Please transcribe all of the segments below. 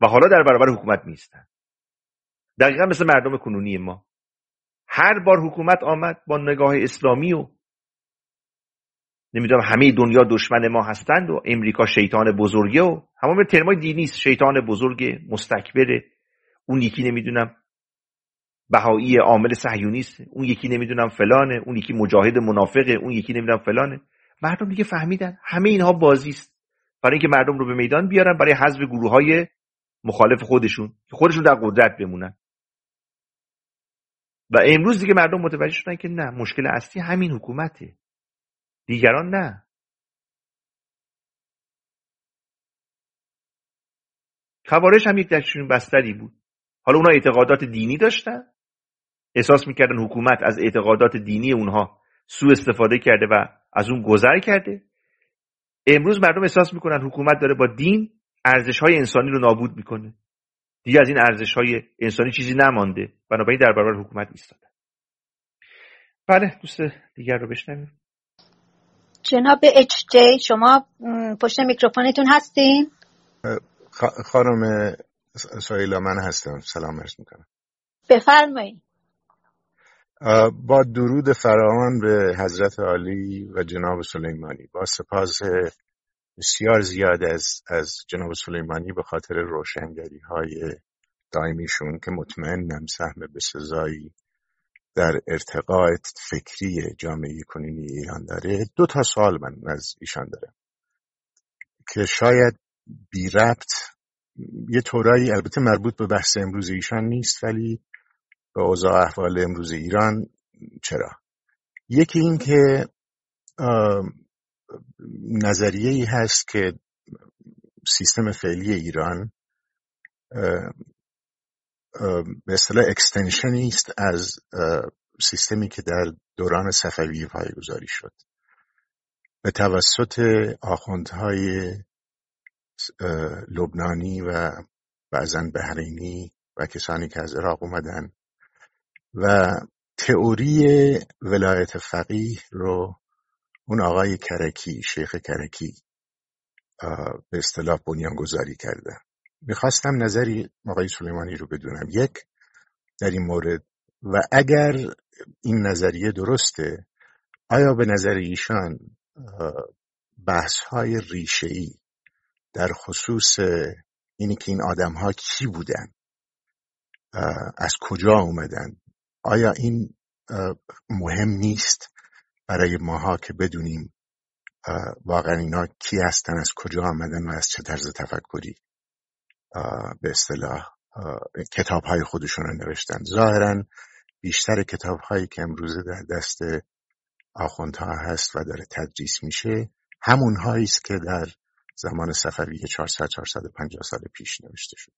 و حالا در برابر حکومت میستن. دقیقا مثل مردم کنونی ما. هر بار حکومت آمد با نگاه اسلامی و نمیدونم همه دنیا دشمن ما هستند و امریکا شیطان بزرگه و همه ترمای دینی است، شیطان بزرگ مستکبره، اون یکی نمیدونم بهایی عامل صهیونیست، اون یکی نمیدونم فلانه، اون یکی مجاهد منافقه، اون یکی نمیدونم فلانه. مردم دیگه فهمیدن همه اینها بازی است، برای اینکه مردم رو به میدان بیارن برای حذف گروه‌های مخالف خودشون که خودشون در قدرت بمونن. و امروز دیگه مردم متوجه شدن که نه، مشکل اصلی همین حکومته، دیگران نه. خوارج هم یک دستشون بستری بود. حالا اونا اعتقادات دینی داشتن، احساس میکردن حکومت از اعتقادات دینی اونها سوء استفاده کرده و از اون گذر کرده. امروز مردم احساس میکنن حکومت داره با دین ارزش‌های انسانی رو نابود میکنه. دیگه از این ارزش‌های انسانی چیزی نمانده، بنابراین در برابر حکومت ایستادن. بله، دوست دیگر رو بشنویم. جناب اچ جی، شما پشت میکروفونتون هستین؟ خانم سهیلا، من هستم. سلام عرض میکنم. بفرمایید. با درود فراوان به حضرت عالی و جناب سلیمانی، با سپاس بسیار زیاد از جناب سلیمانی به خاطر روشنگری های دائمیشون که مطمئنم سهم بسزایی در ارتقاء فکری جامعه کنونی ایران داره. 2 سوال من از ایشان دارم که شاید بی ربط یه طورایی البته مربوط به بحث امروز ایشان نیست، ولی به اوضاع احوال امروز ایران چرا. یکی این که نظریه‌ای هست که سیستم فعلی ایران به اصطلاح اکستنشنی است از سیستمی که در دوران صفوی پایه‌گذاری شد به توسط آخوندهای لبنانی و بعضاً بحرینی و کسانی که از عراق اومدن و تئوری ولایت فقیه رو اون آقای کرکی، شیخ کرکی به اصطلاح بنیانگذاری کرده. میخواستم نظری آقای سلیمانی رو بدونم، یک در این مورد، و اگر این نظریه درسته آیا به نظر ایشان بحث‌های ریشه‌ای در خصوص اینی که این آدم‌ها کی بودن، از کجا اومدن، آیا این مهم نیست برای ماها که بدونیم واقعا اینا کی هستن، از کجا آمدن و از چه طرز تفکری به اصطلاح کتاب‌های خودشون رو نوشتن. ظاهراً بیشتر کتاب‌هایی که امروزه در دست آخوندها هست و داره تدریس میشه همون هایی است که در زمان صفوی 400-450 سال پیش نوشته شد.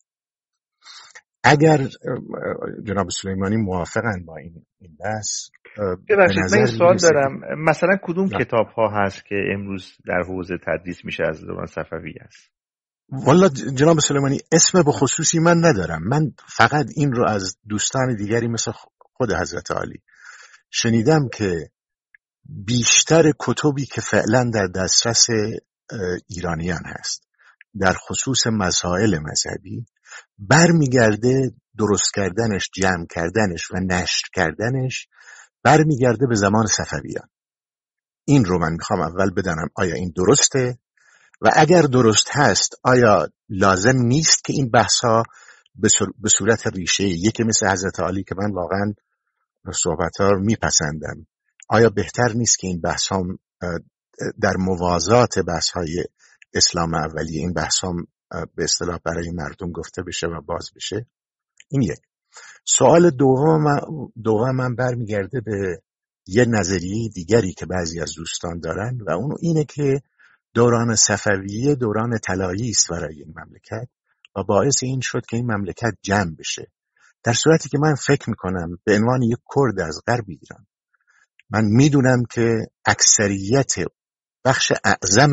اگر جناب سلیمانی موافقن با این بحث، ببخشید من این سوال دارم، مثلا کدوم کتاب ها هست که امروز در حوزه تدریس میشه از دوران صفوی است؟ والا جناب سلیمانی اسم به خصوصی من ندارم، من فقط این رو از دوستان دیگری مثل خود حضرت عالی شنیدم که بیشتر کتبی که فعلا در دسترس ایرانیان هست در خصوص مسائل مذهبی برمیگرده درست کردنش، جمع کردنش و نشر کردنش برمیگرده به زمان صفویان. این رو من میخوام اول بدانم آیا این درسته و اگر درست هست آیا لازم نیست که این بحثا به صورت ریشه یکی مثل حضرت عالی که من واقعا صحبت‌ها رو میپسندم، آیا بهتر نیست که این بحثا در موازات بحث‌های اسلام اولیه این بحثا به اصطلاح برای مردم گفته بشه و باز بشه؟ این یک. سوال دومم برمیگرده به یه نظریه دیگری که بعضی از دوستان دارن و اون اینه که دوران صفویه دوران طلایی است برای این مملکت و باعث این شد که این مملکت جمع بشه، در صورتی که من فکر میکنم به عنوان یک کرد از غرب ایران من میدونم که اکثریت بخش اعظم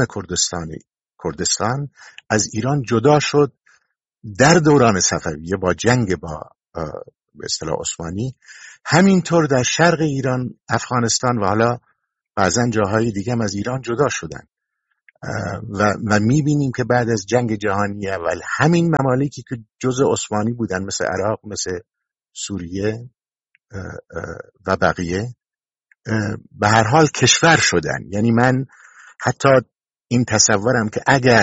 کردستان از ایران جدا شد در دوران صفویه با جنگ با به اصطلاح عثمانی، همینطور در شرق ایران، افغانستان و حالا بعضن جاهای دیگه هم از ایران جدا شدن. و میبینیم که بعد از جنگ جهانی اول همین ممالکی که جزء عثمانی بودن مثل عراق، مثل سوریه و بقیه، به هر حال کشور شدن. یعنی من حتی این تصورم که اگر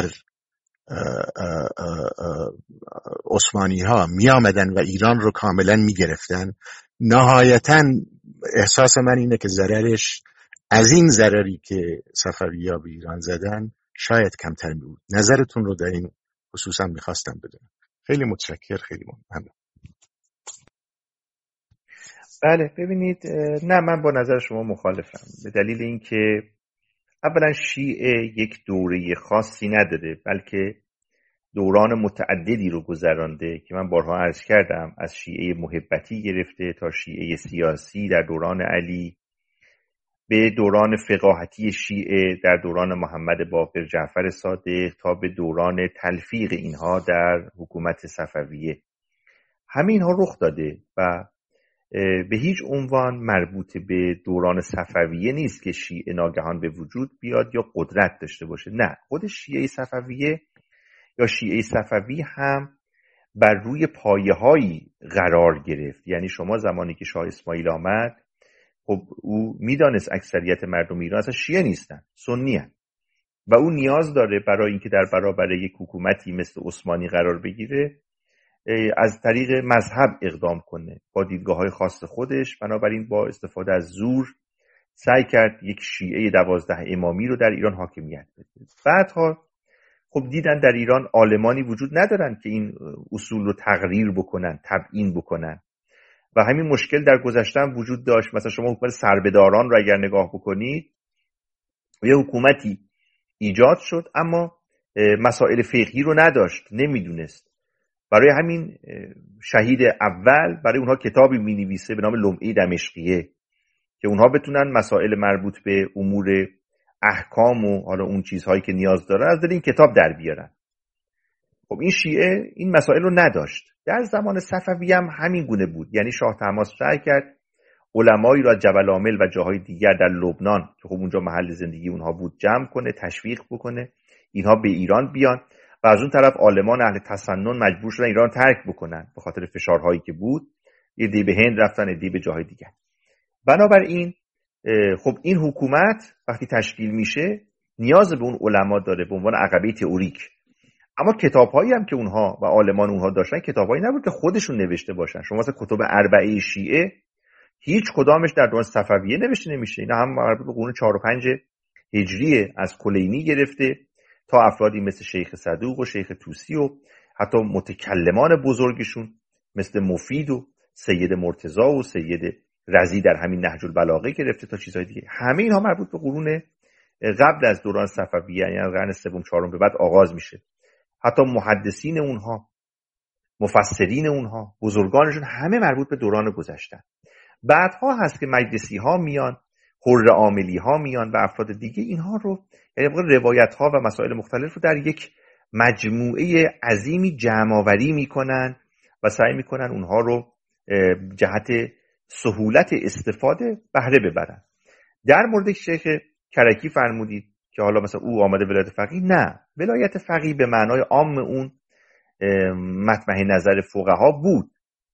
عثمانی ها می آمدن و ایران رو کاملا می گرفتن، نهایتا احساس من اینه که ضررش از این ضرری که صفوی ها به ایران زدن شاید کمتر می بود. نظرتون رو در این خصوصا می خواستم بدونم. خیلی متشکر، خیلی ممنون. بله ببینید، نه من با نظر شما مخالفم، به دلیل اینکه اولا شیعه یک دوره خاصی نداره، بلکه دوران متعددی رو گذرانده که من بارها عرض کردم، از شیعه محبتی گرفته تا شیعه سیاسی در دوران علی، به دوران فقاهتی شیعه در دوران محمد باقر جعفر صادق، تا به دوران تلفیق اینها در حکومت صفویه. همه اینها رخ داده و به هیچ عنوان مربوط به دوران صفویه نیست که شیعه ناگهان به وجود بیاد یا قدرت داشته باشه. نه، خود شیعه صفویه یا شیعه صفوی هم بر روی پایه‌هایی قرار گرفت. یعنی شما زمانی که شاه اسماعیل آمد، خب او میدانست اکثریت مردم ایران اصلا شیعه نیستن، سنی هستن و او نیاز داره برای اینکه در برابر یک حکومتی مثل عثمانی قرار بگیره از طریق مذهب اقدام کنه با دیدگاه‌های خاص خودش. بنابراین با استفاده از زور سعی کرد یک شیعه 12 امامی رو در ایران حاکمیت بده. بعدها خب دیدن در ایران عالمانی وجود ندارن که این اصول رو تقریر بکنن، تبیین بکنن و همین مشکل در گذشته هم وجود داشت. مثلا شما حکومت سربداران رو اگر نگاه بکنید، یه حکومتی ایجاد شد اما مسائل فقهی رو نداشت، نمیدونست. برای همین شهید اول برای اونها کتابی می‌نویسه به نام لمعه دمشقیه که اونها بتونن مسائل مربوط به امور احکام و حالا اون چیزهایی که نیاز داره از این کتاب در بیارن. خب این شیعه این مسائل رو نداشت. در زمان صفوی هم همین گونه بود. یعنی شاه طهماسب سعی کرد علمایی را جبل عامل و جاهای دیگر در لبنان که خب اونجا محل زندگی اونها بود جمع کنه، تشویق بکنه اینها به ایران بیان و از اون طرف عالمان اهل تسنن مجبور شدن ایران ترک بکنن به خاطر فشارهایی که بود. عده‌ای به هند رفتن، عده‌ای به جاهای دیگر. بنابراین خب این حکومت وقتی تشکیل میشه نیاز به اون علما داره به عنوان عقبه تئوریک. اما کتاب‌هایی هم که اونها و عالمان اونها داشتن کتاب‌هایی نبود که خودشون نوشته باشن. شما مثلا کتب اربعه شیعه هیچ کدامش در دوران صفویه نوشته نمیشه. اینا هم مربوط به قرون 4 و 5 هجری از کلینی گرفته تا افرادی مثل شیخ صدوق و شیخ طوسی و حتی متکلمان بزرگشون مثل مفید و سید مرتضی و سید رضی در همین نهج البلاغه گرفته تا چیزهای دیگه. همه اینها مربوط به قرون قبل از دوران صفویه، یعنی از قرن سوم چهارم به بعد آغاز میشه. حتی محدثین اونها، مفسرین اونها، بزرگانشون همه مربوط به دوران گذشتن. بعدها هست که مجلسی ها میان، حر عاملی ها میان و افراد دیگه اینها رو، یعنی روایت ها و مسائل مختلف رو در یک مجموعه عظیمی جمع آوری میکنن و سعی میکنن اونها رو جهت سهولت استفاده بهره ببرن. در مورد شیخ کرکی فرمودید که حالا مثلا او آمده ولایت فقیه. نه، ولایت فقیه به معنای عام اون مطمح نظر فقها بود.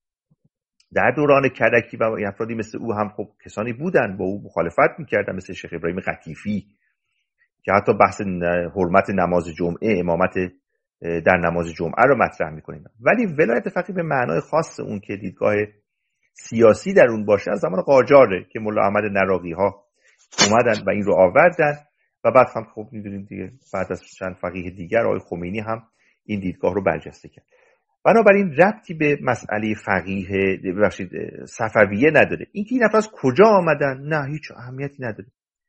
در دوران کرکی و افرادی مثل او هم خب کسانی بودن با او مخالفت میکردن، مثل شیخ ابراهیم قطیفی که حتی بحث حرمت نماز جمعه، امامت در نماز جمعه رو مطرح میکنیم. ولی ولایت فقیه به معنای خاص اون که دیدگاه سیاسی در اون باشه از زمان قاجاره که ملا احمد نراقی ها اومدن و این رو آوردن و بعد هم خب میدونیم دیگه بعد از چند فقیه دیگر آقای خمینی هم این دیدگاه رو برجسته کرد. بنابراین ربطی به مسئله فقیه صفویه نداره. اینکه این افراد از کجا آمدن نه هیچ اهمیتی نداره،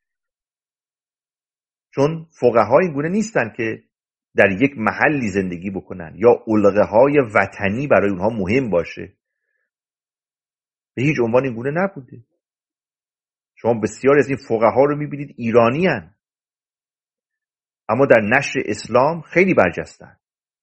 چون فقها این گونه نیستن که در یک محلی زندگی بکنن یا علقه های وطنی برای اونها مهم باشه. به هیچ عنوان این گونه نبوده. شما بسیاری از این فقها رو میبینید ایرانی هن. اما در نشر اسلام خیلی برجستن.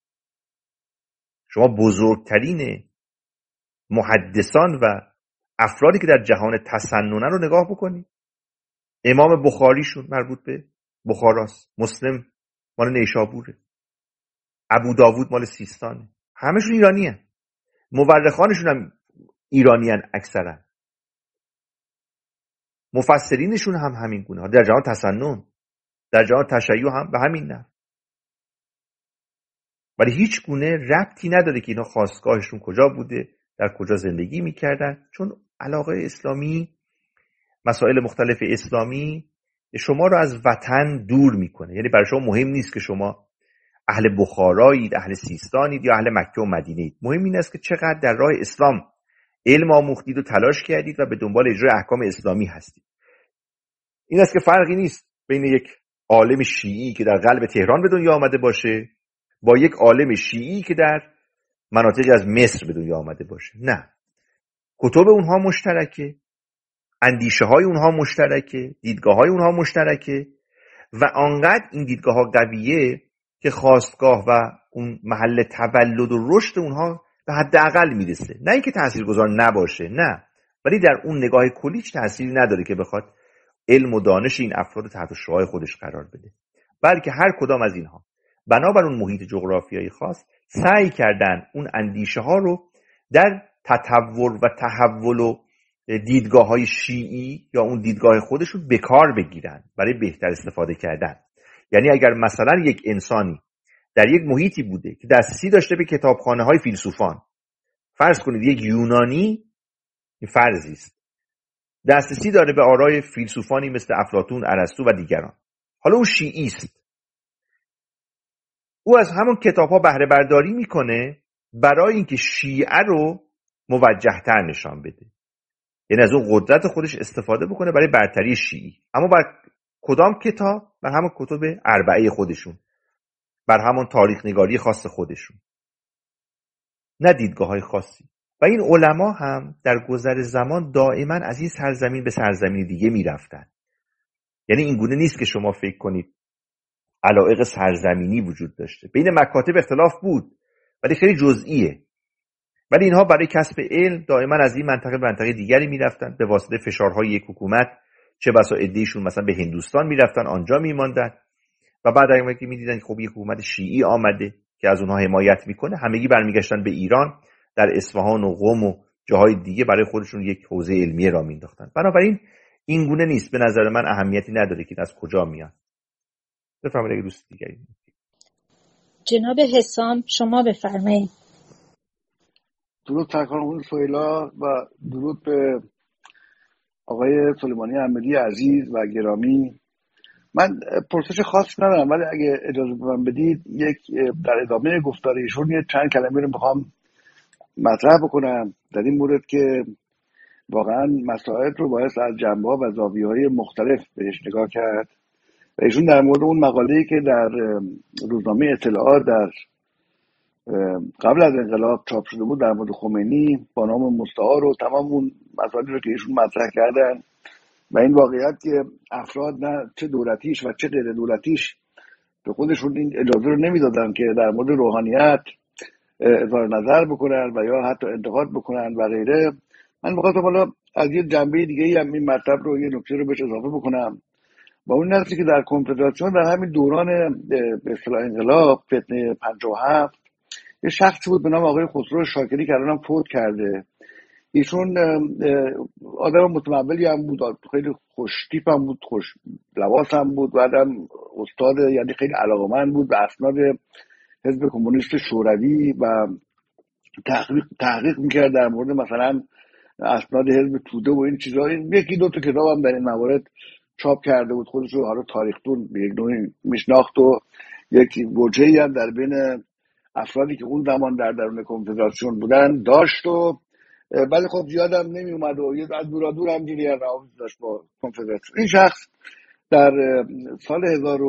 شما بزرگترین محدثان و افرادی که در جهان تسنن رو نگاه بکنید. امام بخاریشون مربوط به بخاراست، مسلم مال نیشابوره، ابو داوود مال سیستانه، همشون ایرانیه، مورخانشون هم ایرانیان اکثرا، مفسرینشون هم همین گونه، در جهان تسنن، در جهان تشیع هم به همین نه. ولی هیچ گونه ربطی نداره که اینا خاستگاهشون کجا بوده، در کجا زندگی میکردن، چون علاقه اسلامی، مسائل مختلف اسلامی شما رو از وطن دور میکنه. یعنی برای شما مهم نیست که شما اهل بخارایید، اهل سیستانید یا اهل مکه و مدینه‌اید. مهم این است که چقدر در راه اسلام علم آموختید و تلاش کردید و به دنبال اجرای احکام اسلامی هستید. این است که فرقی نیست بین یک عالم شیعی که در قلب تهران به دنیا آمده باشه با یک عالم شیعی که در مناطقی از مصر به دنیا آمده باشه. نه، کتب اونها مشترکه، اندیشه های اونها مشترکه، دیدگاه های اونها مشترکه و آنقدر این دیدگاه ها قویه که خواستگاه و اون محل تولد و رشد اونها به حداقل میرسه. نه اینکه تاثیرگذار نباشه، نه، ولی در اون نگاه کلیش تأثیری نداره که بخواد علم و دانش این افراد تحت شعاع خودش قرار بده، بلکه هر کدام از اینها بنابر اون محیط جغرافیایی خاص سعی کردن اون اندیشه ها رو در تطور و تحول و دیدگاه های شیعی یا اون دیدگاه خودشون به کار بگیرن برای بهتر استفاده کردن. یعنی اگر مثلا یک انسانی در یک محیطی بوده که دسترسی داشته به کتابخانه های فیلسوفان، فرض کنید یک یونانی، این فرضی است، دسترسی داره به آرای فیلسوفانی مثل افلاطون، ارسطو و دیگران، حالا او شیعی است، او از همون کتاب‌ها بهره برداری میکنه برای اینکه شیعه رو موجه‌تر نشان بده، یعنی از اون قدرت خودش استفاده بکنه برای برتری شیعی. اما بر کدام کتاب؟ بر همون کتب اربعه خودشون، بر همون تاریخ نگاری خاص خودشون، نه دیدگاه‌های خاصی. و این علما هم در گذر زمان دائما از این سرزمین به سرزمین دیگه میرفتن. یعنی این گونه نیست که شما فکر کنید علایق سرزمینی وجود داشته. بین مکاتب اختلاف بود ولی خیلی جزئیه. ولی اینها برای کسب علم دائما از این منطقه به منطقه دیگری میرفتن به واسطه فشارهای یک حکومت، چه بسا عده‌ایشون مثلا به هندوستان میرفتن، آنجا میماندن و بعد اگه که میدیدن خب یک حکومت شیعی آمده که از اونها حمایت میکنه، همگی برمیگشتن به ایران، در اصفهان و قم و جاهای دیگه برای خودشون یک حوزه علمیه را مینداختن. بنابراین این گونه نیست، به نظر من اهمیتی نداره که از کجا میاد. بفرمایید اگه دوست دیگری. جناب حسام شما بفرمایید. درود ترکان سهیلا و درود به آقای سلیمانی احمدی عزیز و گرامی. من پرسش خاص ندارم ولی اگه اجازه من بدید یک در ادامه گفتار ایشون چند کلمه رو میخوام مطرح بکنم در این مورد که واقعا مسائل رو باید از جنبه‌ها و زاویه‌های مختلف بهش نگاه کرد. و ایشون در مورد اون مقاله‌ای که در روزنامه اطلاعات در قبل از انقلاب چاپ شده بود در مورد خمینی با نام مستعار و تمام اون مسائلی رو که ایشون مطرح کردن و این واقعیت که افراد نه چه دولتیش و چه غیر دولتیش به خودشون این اجازه رو نمیدادن که در مورد روحانیت اظهار نظر بکنن و یا حتی انتقاد بکنن و غیره. من می‌خواستم حالا از یه جنبه دیگه‌ای هم این مطلب رو یه نکته رو بهش اضافه بکنم و اون نقصی که در کنفدراسیون در همین دوران به اصطلاح انقلاب فتنه 57 یه شخصی بود به نام آقای خسرو شاکری که الانم فوت کرده. ایشون آدم متمولی هم بود، خیلی خوش تیپ هم بود، خوش لباس هم بود، بعدم استاد، یعنی خیلی علاقه‌مند بود به اسناد حزب کمونیست شوروی و تحقیق میکرد در مورد مثلا اسناد حزب توده و این چیزا. یکی دو تا کتاب هم در این موارد چاپ کرده بود، خودش رو حالا تاریخ‌دون به یک نوعی میشناخت و یک وجهی هم در بین افرادی که اون زمان در درون کنفدراسیون بودن داشت و ولی خب زیادم نمی اومد و از دور همجوری روابط داشت با کنفدراسیون. این شخص در سال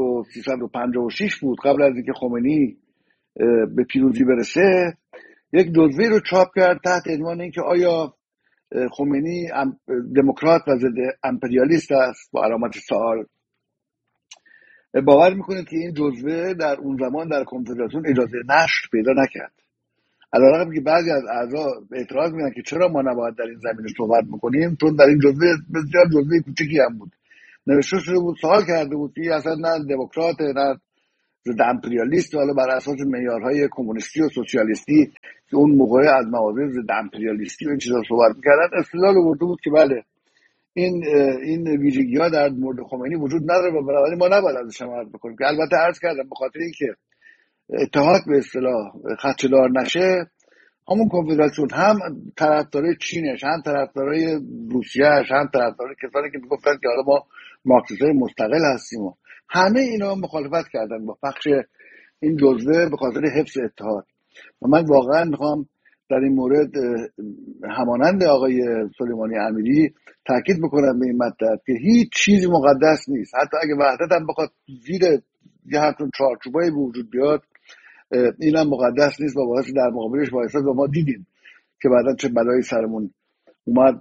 1356 بود، قبل از اینکه خمینی به پیروزی برسه، یک جزوه رو چاپ کرد تحت عنوان اینکه آیا خمینی دموکرات و ضد امپریالیست است با علامت سوال. باور میکنید که این جزوه در اون زمان در کنفدراسیون اجازه نشر پیدا نکرد، علاوه که بعضی از اعضا اعتراض میکنن که چرا ما نباید در این زمینه صحبت بکنیم، چون در این جزوه بسیار جزوه کوچکی هم بود، نوشته شده بود، سوال کرده بود که اصلا نه دموکرات نه ضد امپریالیست، حالا بر اساس معیارهای کمونیستی و سوسیالیستی که اون موقع از مواضع ضد امپریالیستی و این چیزا صحبت می‌کردن، استدلال آورده بود که بله این ویژگی‌ها در مورد خمینی وجود نداره و بنابراین ما نباید ازش حمایت بکنیم. که البته عرض کردم به خاطر اینکه اتحاد به اصطلاح خدشه‌دار نشه، همون کنفدراسیون هم طرفدارای چینش، هم طرفدارای روسیه‌اش، هم طرفدارای کسانی که میگفتن که حالا ما مارکسیست‌های مستقل هستیم و همه اینا مخالفت کردن با پخش این جزوه به خاطر حفظ اتحاد. و من واقعا میخوام در این مورد همانند آقای سلیمانی امیری تاکید بکنم به این مطلب که هیچ چیزی مقدس نیست. حتی اگه وحدت هم بخواد زیر یه همچون چارچوبایی وجود بیاد، اینم مقدس نیست و باعث در مقابلش وایساد و ما دیدیم که بعدا چه بلایی سرمون اومد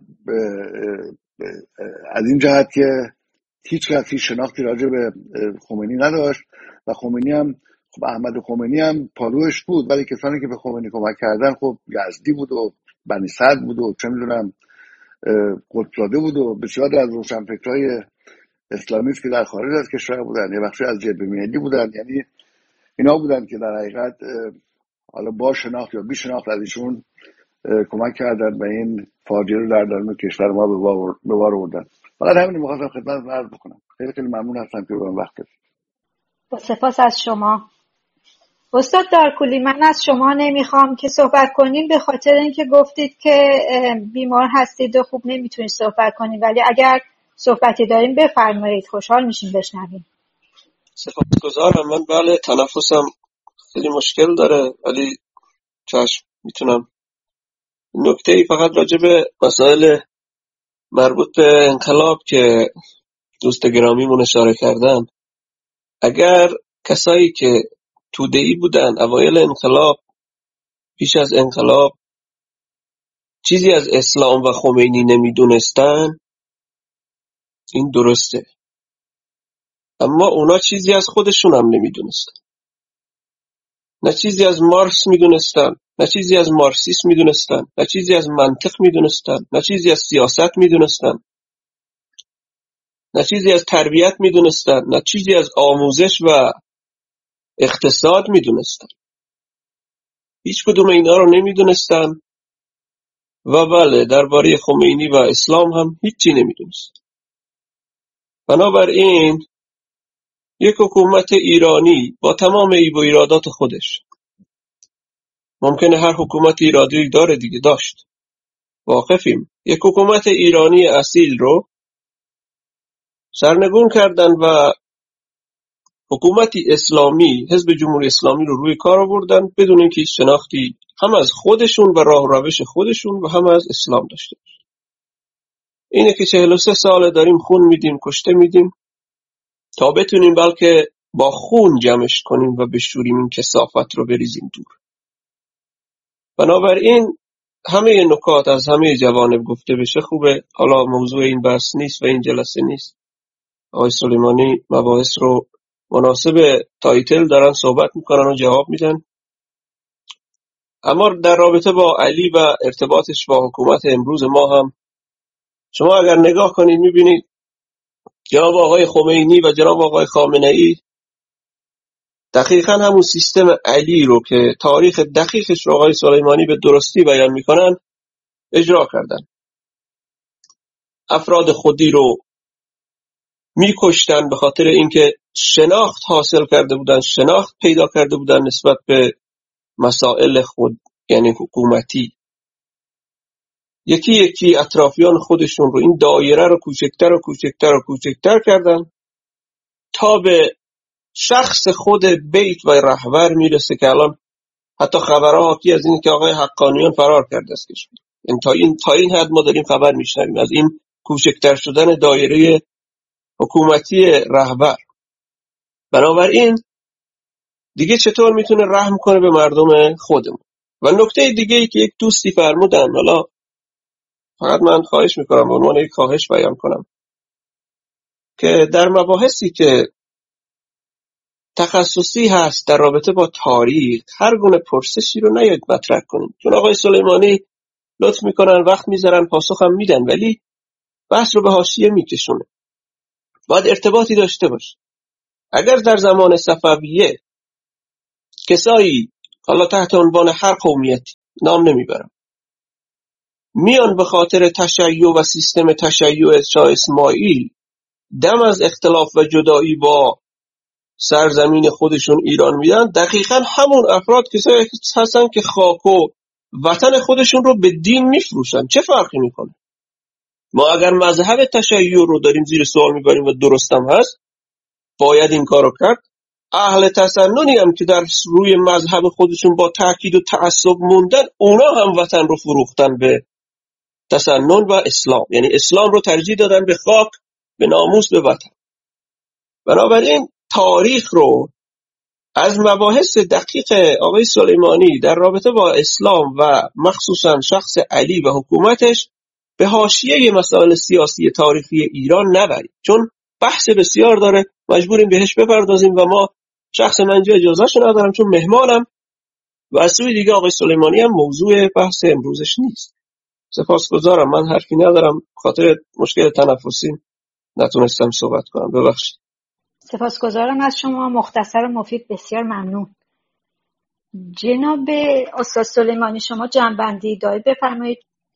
از این جهت که هیچ کسی شناختی راجع به خمینی نداشت و خمینی هم خب احمد خمینی هم پالوش بود، ولی کسانی که به خمینی کمک کردن خب یزدی بود و بنی صدر بود و چه میدونم قطب‌زاده بود و بسیاری از روشنفکرهای اسلامیست که در خارج از کشور بودن، یه بخشی از جبهه ملی بودن. یعنی اینا بودن که در حقیقت حالا با شناخت یا بی شناخت از ایشون کمک کردن و این فاجعه رو در درون کشور ما به بار آوردن. فقط همین می‌خواستم خدمتتون عرض بکنم. خیلی خیلی ممنون هستم که به من وقت دادید. با سپاس از شما. استاد دارکولی، من از شما نمیخوام که صحبت کنیم به خاطر اینکه گفتید که بیمار هستید و خوب نمیتونید صحبت کنید، ولی اگر صحبتی داریم بفرمایید، خوشحال میشیم بشنویم. سپاسگزارم. من بله تنفسم خیلی مشکل داره ولی چشم میتونم. نکته ای فقط راجع به مسائل مربوط به انقلاب که دوست گرامیمون اشاره کردن، اگر کسایی که توده‌ای بودن اوایل انقلاب، پیش از انقلاب، چیزی از اسلام و خمینی نمیدونستن، این درسته، اما اونا چیزی از خودشون هم نمیدونستن. نه چیزی از مارکس میدونستن، نه چیزی از مارکسیسم میدونستن، نه چیزی از منطق میدونستن، نه چیزی از سیاست میدونستن، نه چیزی از تربیت میدونستن، نه چیزی از آموزش و اقتصاد میدونستن. هیچ کدوم اینا رو نمیدونستن و بله درباره خمینی و اسلام هم هیچی نمیدونستن. بنابراین یک حکومت ایرانی با تمام عیب و ایرادات خودش، ممکنه هر حکومت ایرادی داره دیگه، داشت، واقفیم، یک حکومت ایرانی اصیل رو سرنگون کردن و حکومتی اسلامی، حزب جمهوری اسلامی رو روی کار آوردن بدون اینکه شناختی هم از خودشون و راه و روش خودشون و هم از اسلام داشته باشه. اینه که 43 ساله داریم خون میدیم، کشته میدیم تا بتونیم بلکه با خون جمعش کنیم و بشوریم این کثافت رو بریزیم دور. بنابراین همه نکات از همه جوانب گفته بشه خوبه. حالا موضوع این بحث نیست و این جلسه نیست. آقای سلیمانی مباحث رو مناسب تایتل دارن صحبت میکنن و جواب میدن. اما در رابطه با علی و ارتباطش با حکومت امروز ما هم شما اگر نگاه کنید میبینید جناب آقای خمینی و جناب آقای خامنه‌ای دقیقاً همون سیستم علی رو که تاریخ دقیقش رو آقای سلیمانی به درستی بیان میکنن اجرا کردن. افراد خودی رو میکشتن به خاطر اینکه شناخت حاصل کرده بودن، شناخت پیدا کرده بودن نسبت به مسائل خود، یعنی حکومتی. یکی یکی اطرافیان خودشون رو، این دایره رو کوچکتر و کوچکتر و کوچکتر کردن تا به شخص خود بیت و رهبر میرسه که الان حتی خبرها حاکی از این که آقای حقانیان فرار کرده است کشور. این تا این حد ما داریم خبر میشنویم از این کوچکتر شدن دایره حکومتی رهبر. بنابراین دیگه چطور میتونه رحم کنه به مردم خودمون؟ و نکته دیگه ای که یک دوستی فرمودن، حالا فقط من خواهش میکنم به عنوان یک خواهش بیان کنم که در مباحثی که تخصصی هست در رابطه با تاریخ هر گونه پرسشی رو نیاید مطرح کنید. چون آقای سلیمانی لطف میکنن، وقت میذارن، پاسخ هم میدن، ولی بحث رو به حاشیه میکشونه. باید ارتباطی داشته باشه. اگر در زمان صفویه کسایی حالا تحت عنوان هر قومیتی نام نمیبرم میان به خاطر تشیع و سیستم تشیع شاه اسماعیل دم از اختلاف و جدایی با سرزمین خودشون ایران میدن، دقیقا همون افراد کسایی هستن که خاک و وطن خودشون رو به دین میفروشن. چه فرقی میکنه؟ ما اگر مذهب تشیع رو داریم زیر سوال میبریم و درستم هست باید این کارو کرد. اهل تسننی هم که در روی مذهب خودشون با تأکید و تعصب موندن، اونا هم وطن رو فروختن به تسنن و اسلام، یعنی اسلام رو ترجیح دادن به خاک، به ناموس، به وطن. بنابراین تاریخ رو از مباحث دقیق آقای سلیمانی در رابطه با اسلام و مخصوصا شخص علی و حکومتش به حاشیه مسائل سیاسی تاریخی ایران نبرید، چون بحث بسیار داره، مجبوریم بهش بپردازیم و ما شخص منجا اجازهشو ندارم چون مهمانم و از سوی دیگه آقای سلیمانی هم موضوع بحث امروزش نیست. سپاسگزارم، من حرفی ندارم، خاطر مشکل تنفسی نتونستم صحبت کنم، ببخشید. سپاسگزارم از شما، مختصر و مفید، بسیار ممنون. جناب استاد سلیمانی شما جنبندی دارید بفرمایید.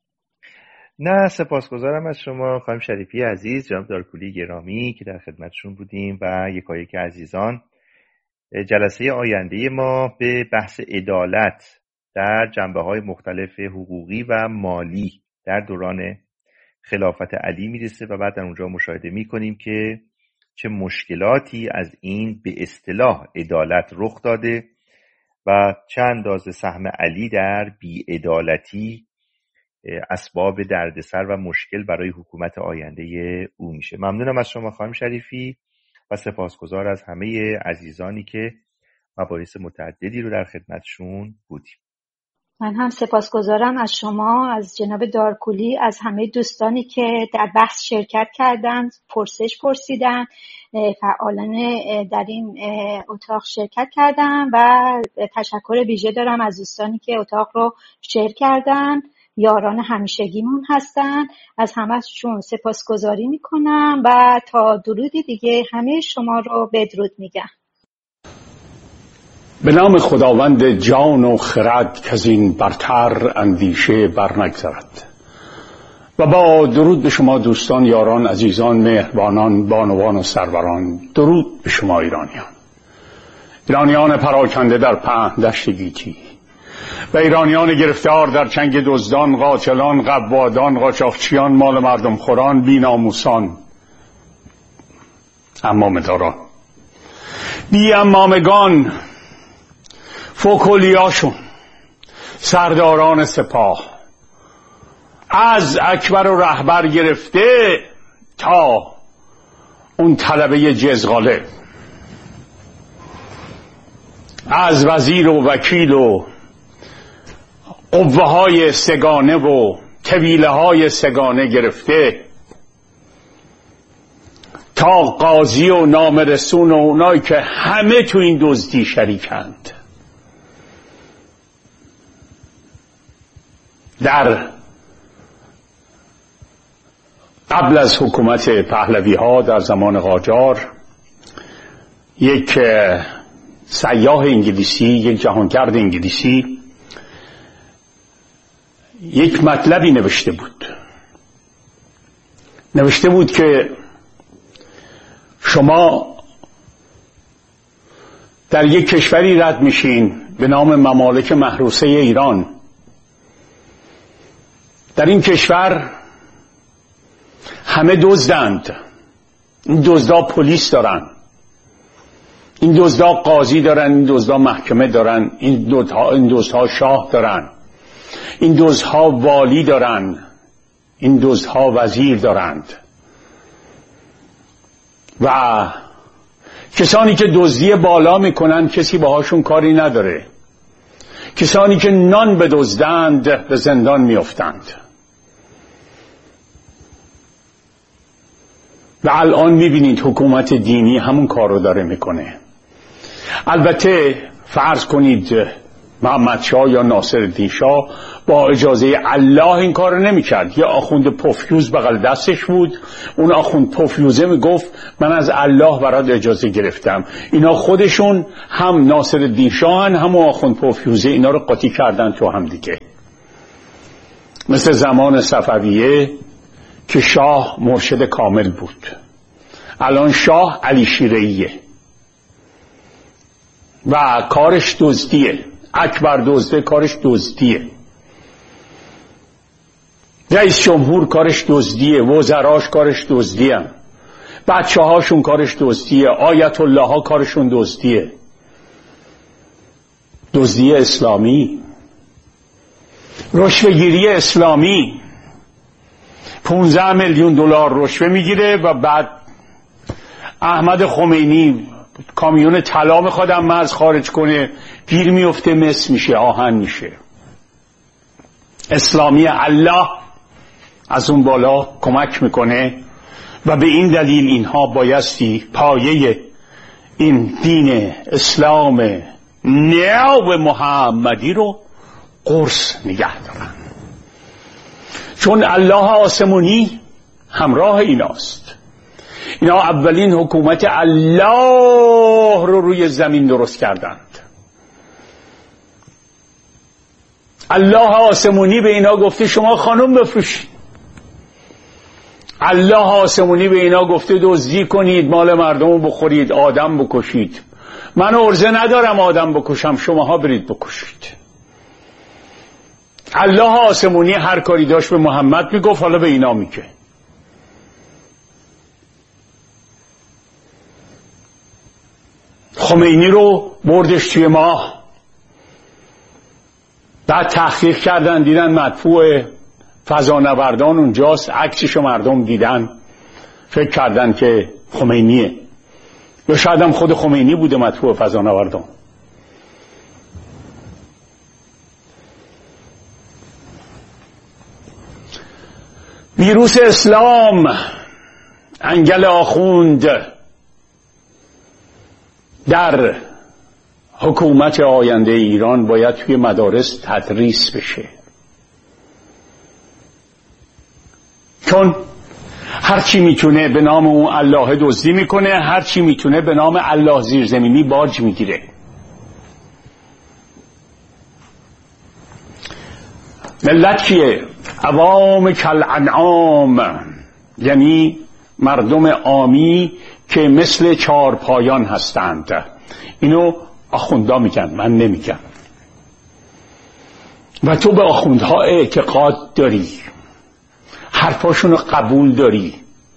نه، سپاسگزارم از شما خانم شریفی عزیز، جناب دارکولی گرامی که در خدمتشون بودیم و یکایک عزیزان. جلسه آینده ما به بحث عدالت در جنبه‌های مختلف حقوقی و مالی در دوران خلافت علی میرسه و بعد در اونجا مشاهده میکنیم که چه مشکلاتی از این به اصطلاح عدالت رخ داده و چه اندازه سهم علی در بی‌عدالتی اسباب دردسر و مشکل برای حکومت آینده او میشه. ممنونم از شما خانم شریفی و سپاسگزار از همه عزیزانی که مباحث متعددی رو در خدمتشون بودیم. من هم سپاسگزارم از شما، از جناب دارکولی، از همه دوستانی که در بحث شرکت کردند، پرسش پرسیدن، فعالان در این اتاق شرکت کردن و تشکر ویژه دارم از دوستانی که اتاق رو شیر کردن، یاران همیشگیمون هستن. از همه‌شون سپاسگزاری میکنم و تا درودی دیگه همه شما رو بدرود میگم. به نام خداوند جان و خرد که از این برتر اندیشه برنگذرد و با درود به شما دوستان، یاران، عزیزان، مهربانان، بانوان و سروران. درود به شما ایرانیان پراکنده در پهن دشت گیتی و ایرانیان گرفتار در چنگ دزدان، قاتلان، قوادان، قاچاقچیان، مال مردم خوران، بی‌ناموسان، عمامه‌داران، بی عمامگان، فوکولیاشون، سرداران سپاه، از اکبر و رهبر گرفته تا اون طلبه جزغاله، از وزیر و وکیل و قوه های سگانه و طویله های سگانه گرفته تا قاضی و نامرسون و اونایی که همه تو این دزدی شریکند. در قبل از حکومت پهلوی ها در زمان قاجار یک سیاح انگلیسی، یک جهانگرد انگلیسی یک مطلبی نوشته بود که شما در یک کشوری رد میشین به نام ممالک محروسه ایران. در این کشور همه دزدند. این دزدا پلیس دارن، این دزدا قاضی دارن، این دزدا محکمه دارن، این دزدها شاه دارن، این دزدها والی دارن، این دزدها وزیر دارند و کسانی که دزدی بالا میکنن کسی باهاشون کاری نداره. کسانی که نان بدزدند به زندان میافتند. و الان میبینید حکومت دینی همون کار رو داره میکنه. البته فرض کنید محمد شاه یا ناصرالدین شاه با اجازه الله این کار نمی‌کرد. یه آخوند پفیوز بغل دستش بود، اون آخوند پفیوزه میگفت من از الله برات اجازه گرفتم. اینا خودشون هم ناصرالدین شاهن هم آخوند پفیوزه اینا رو قاطی کردن تو هم دیگه. مثل زمان صفویه که شاه مرشد کامل بود. الان شاه علی شیره‌ایه و کارش دزدیه. اکبر دزده کارش دزدیه، رئیس جمهور کارش دزدیه، وزراش کارش دزدیه، بچه هاشون کارش دزدیه، آیت الله ها کارشون دزدیه. دزدی اسلامی، رشوه‌گیری اسلامی. 15 میلیون دلار رشوه میگیره و بعد احمد خمینی کامیون طلا میخواد از مرز خارج کنه، گیر میفته، مس میشه، آهن میشه. اسلامی الله از اون بالا کمک میکنه و به این دلیل اینها بایستی پایه این دین اسلام نو محمدی رو قرص نگه دارن، چون الله آسمونی همراه ایناست. اینا اولین حکومت الله رو روی زمین درست کردند. الله آسمونی به اینا گفته شما خانم بفروشید. الله آسمونی به اینا گفته دزدی کنید، مال مردم رو بخورید، آدم بکشید. من عرضه ندارم آدم بکشم، شماها برید بکشید. الله آسمونی هر کاری داشت به محمد میگفت، حالا به اینا میگه. خمینی رو بردش توی ماه، بعد تحقیق کردن دیدن مدفوع فضانوردان اونجاست، عکسشو مردم دیدن فکر کردن که خمینیه، یا شاید هم خود خمینی بوده مدفوع فضانوردان. ویروس اسلام، انگل آخوند در حکومت آینده ایران باید توی مدارس تدریس بشه، چون هرچی میتونه به نام اون الله دزدی میکنه، هرچی میتونه به نام الله زیرزمینی باج میگیره. ملت کیه؟ عوام کالانعام، یعنی مردم عامی که مثل چارپایان هستند. اینو آخوندا میگن، من نمیگم. و تو به آخوندها اعتقاد داری، حرفاشونو قبول داری.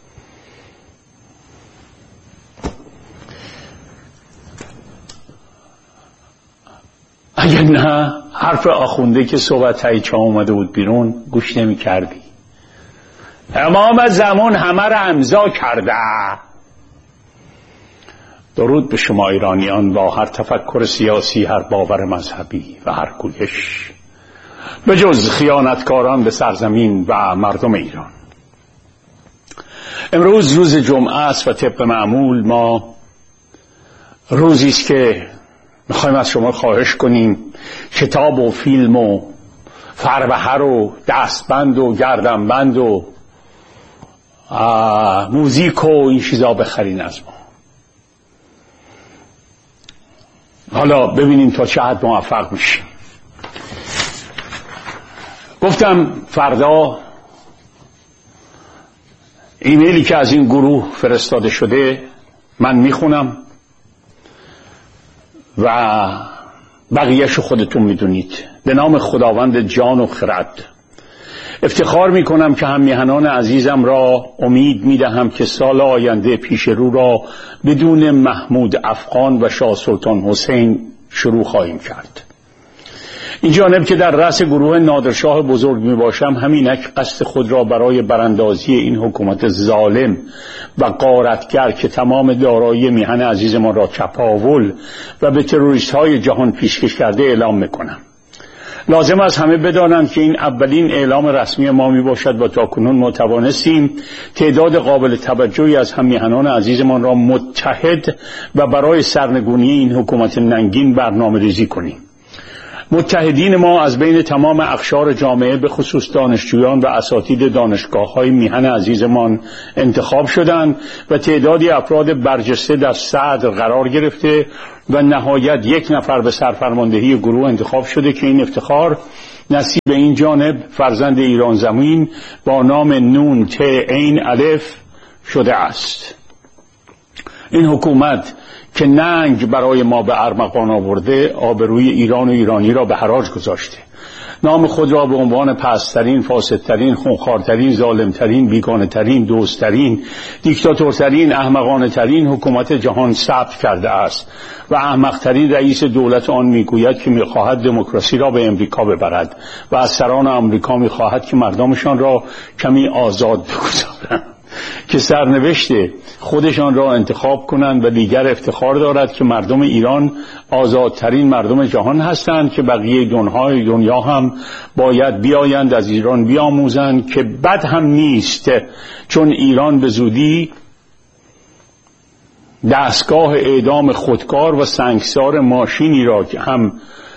اگر نه حرف آخونده که صحبت تایچه اومده بود بیرون گوش نمی کردی. امام زمان همه را امضا کرده. درود به شما ایرانیان با هر تفکر سیاسی، هر باور مذهبی و هر گویش، به جز خیانتکاران به سرزمین و مردم ایران. امروز روز جمعه است و طبق معمول ما روزی است که میخوایم از شما خواهش کنیم کتاب و فیلم و فربهر و دستبند و گردنبند و موزیک و این چیزا بخرین از ما. حالا ببینیم تا چه حد موفق میشیم. گفتم فردا ایمیلی که از این گروه فرستاده شده من میخونم و بقیه‌شو خودتون میدونید. به نام خداوند جان و خرد افتخار میکنم که هم میهنان عزیزم را امید میدهم که سال آینده پیش رو را بدون محمود افغان و شاه سلطان حسین شروع خواهیم کرد. این جانب که در رأس گروه نادرشاه بزرگ می باشم، همینک قصد خود را برای براندازی این حکومت ظالم و غارتگر که تمام دارایی میهن عزیزمان را چپاول و به تروریست های جهان پیشکش کرده اعلام میکنم. لازم است همه بدانند که این اولین اعلام رسمی ما می باشد و تاکنون ما توانستیم تعداد قابل توجهی از همیهنان عزیزمان را متحد و برای سرنگونی این حکومت ننگین برنامه ریزی کنیم. متحدین ما از بین تمام اقشار جامعه به خصوص دانشجویان و اساتید دانشگاه‌های میهن عزیزمان انتخاب شدند و تعدادی افراد برجسته در صدر قرار گرفته و نهایت 1 نفر به سرفرماندهی گروه انتخاب شده که این افتخار نصیب این جانب فرزند ایران زمین با نام نون ت عین الف شده است. این حکومت که ننگ برای ما به ارمغان آورده، آبروی ایران و ایرانی را به حراج گذاشته، نام خود را به عنوان پست‌ترین، فاسدترین، خونخوارترین، ظالمترین، بیگانه‌ترین، دزدترین، دیکتاتورترین، احمقانه‌ترین حکومت جهان ثبت کرده است و احمقترین رئیس دولت آن میگوید که میخواهد دموکراسی را به امریکا ببرد و از سران آمریکا میخواهد که مردمشان را کمی آزاد بگذارند، که سرنوشت خودشان را انتخاب کنند و دیگر افتخار دارد که مردم ایران آزادترین مردم جهان هستند که بقیه دنیا هم باید بیایند از ایران بیاموزند که بد هم نیست، چون ایران به زودی دستگاه اعدام خودکار و سنگسار ماشینی را که هم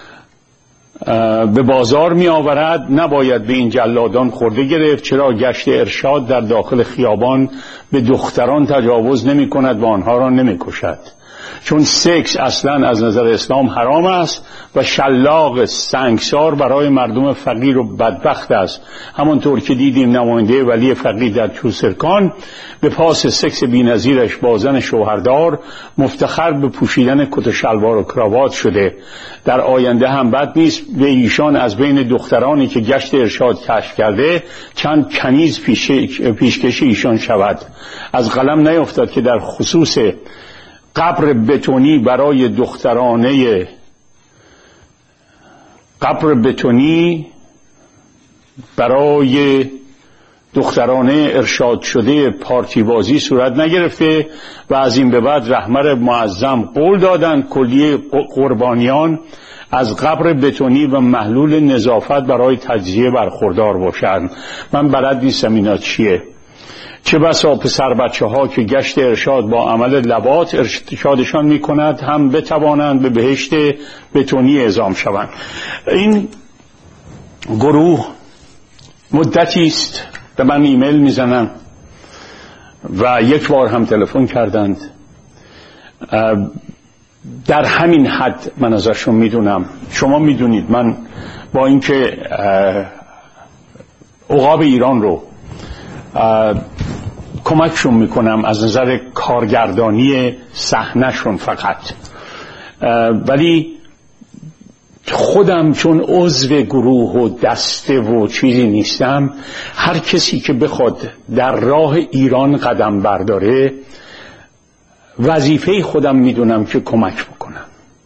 به بازار می آورد. نباید به این جلادان خورده گرفت، چرا گشت ارشاد در داخل خیابان به دختران تجاوز نمی کند و آنها را نمی کشد، چون سکس اصلا از نظر اسلام حرام است و شلاق سنگسار برای مردم فقیر و بدبخت است. همانطور که دیدیم نماینده ولی فقیر در چوسرکان به پاس سکس بی‌نظیرش با زن شوهردار مفتخر به پوشیدن کت و شلوار و کراوات شده. در آینده هم بد نیست به ایشان از بین دخترانی که گشت ارشاد کشف کرده چند کنیز پیشکش ایشان شود. از قلم نیفتد که در خصوص قبر بتونی برای دخترانه ارشاد شده پارتی بازی صورت نگرفته و از این به بعد رهبر معظم قول دادند کلیه قربانیان از قبر بتونی و محلول نظافت برای تجزیه برخوردار باشند. من بلد نیستم اینا چیه. چه بسا پسر بچه ها که گشت ارشاد با عمل لواط ارشادشان می کند هم بتوانند به بهشت بتونی اعزام شوند. این گروه مدتی است به من ایمیل میزنن و 1 بار هم تلفن کردند. در همین حد من ازشون میدونم. شما میدونید من با اینکه عقاب ایران رو کمکشون میکنم از نظر کارگردانی صحنه‌شون فقط، ولی خودم چون عضو گروه و دسته و چیزی نیستم، هر کسی که بخواد در راه ایران قدم برداره وظیفه خودم میدونم که کمک بکنم.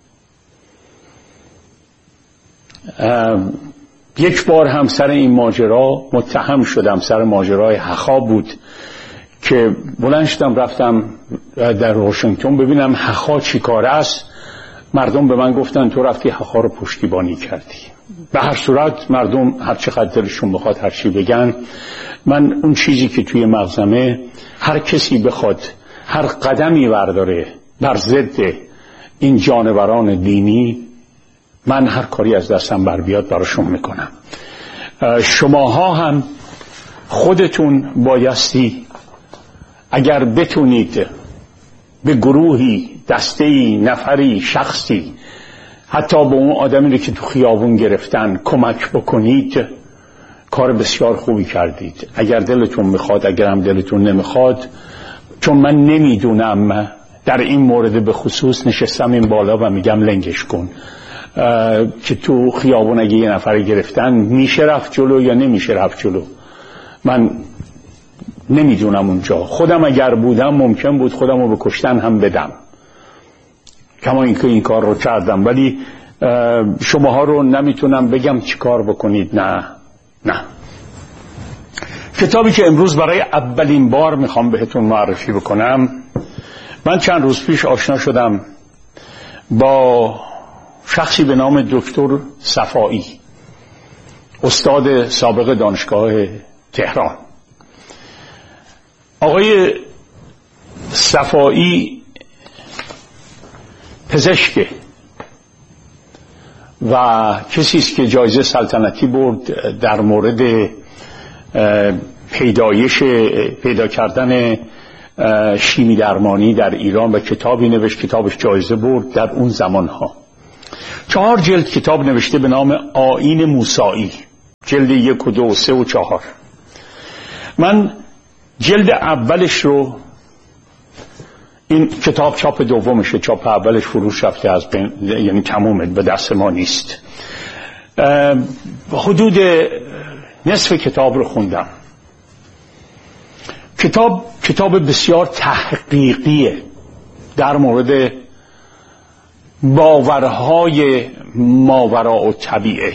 1 بار هم سر این ماجرا متهم شدم، سر ماجرای حخا بود که بلند شدم رفتم در واشنگتن ببینم حخا چی کار است. مردم به من گفتن تو رفتی حخا رو پشتیبانی کردی. به هر صورت مردم هر چقدر دلشون بخواد هر چی بگن، من اون چیزی که توی مغزمه، هر کسی بخواد هر قدمی برداره بر ضد این جانوران دینی، من هر کاری از دستم بر بیاد براشون میکنم. شماها هم خودتون بایستی اگر بتونید به گروهی، دسته‌ای، نفری، شخصی، حتی به اون آدمی رو که تو خیابون گرفتن کمک بکنید، کار بسیار خوبی کردید. اگر دلتون میخواد، اگر هم دلتون نمیخواد، چون من نمیدونم در این مورد به خصوص، نشستم این بالا و میگم لنگش کن که تو خیابون اگه یه نفر گرفتن میشه رفت جلو یا نمیشه رفت جلو. من نمیدونم اونجا. خودم اگر بودم ممکن بود خودم رو به کشتن هم بدم، کما اینکه این کار رو کردم، ولی شماها رو نمیتونم بگم چی کار بکنید. نه. کتابی که امروز برای اولین بار میخوام بهتون معرفی بکنم، من چند روز پیش آشنا شدم با شخصی به نام دکتر صفایی، استاد سابق دانشگاه تهران. آقای صفایی پزشکه و کسی است که جایزه سلطنتی برد در مورد پیدا کردن شیمی درمانی در ایران و کتابی نوشت، کتابش جایزه برد در اون زمانها. 4 جلد کتاب نوشته به نام آیین موسایی، جلد 1 و 2 و 3 و 4. من جلد اولش رو، این کتاب چاپ دومشه، چاپ اولش فروش رفته از بین، یعنی تمومه، به دست ما نیست. حدود نصف کتاب رو خوندم. کتاب بسیار تحقیقیه در مورد باورهای ماوراء الطبیعه.